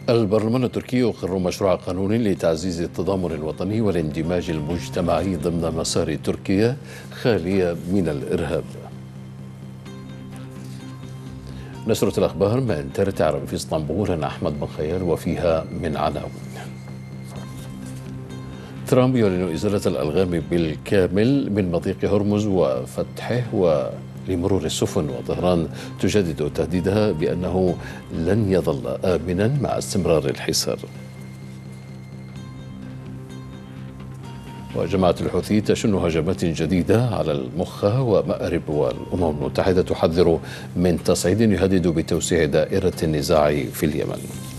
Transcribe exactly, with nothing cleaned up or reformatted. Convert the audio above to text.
البرلمان التركي يقر مشروع قانون لتعزيز التضامن الوطني والاندماج المجتمعي ضمن مسار تركيا خالية من الإرهاب. نشرة الأخبار من ترت عربي في اسطنبول، أنا أحمد بن خيال، وفيها من عناوين. ترامب يعلن إزالة الألغام بالكامل من مضيق هرمز وفتحه ولمرور السفن، وطهران تجدد تهديدها بأنه لن يظل آمنا مع استمرار الحصار. وجماعة الحوثي تشن هجمات جديدة على المخا ومأرب، والأمم المتحدة تحذر من تصعيد يهدد بتوسيع دائرة النزاع في اليمن.